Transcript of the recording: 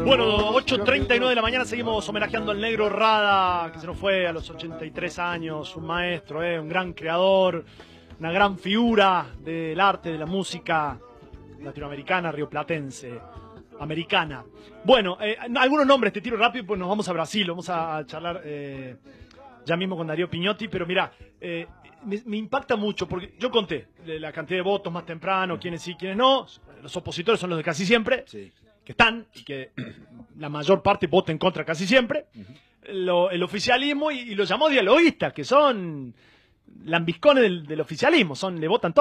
Bueno, 8:39 de la mañana seguimos homenajeando al Negro Rada, que se nos fue a los 83 años, un maestro, un gran creador, una gran figura del arte, de la música latinoamericana, rioplatense, americana. Bueno, algunos nombres te tiro rápido, pues nos vamos a Brasil, vamos a charlar ya mismo con Darío Piñotti, pero mira, me impacta mucho, porque yo conté la cantidad de votos más temprano, quiénes sí, quiénes no, los opositores son los de casi siempre. Sí. Que están y que la mayor parte vota en contra casi siempre, el oficialismo y los llamó dialoguistas, que son lambiscones del oficialismo, le votan todos.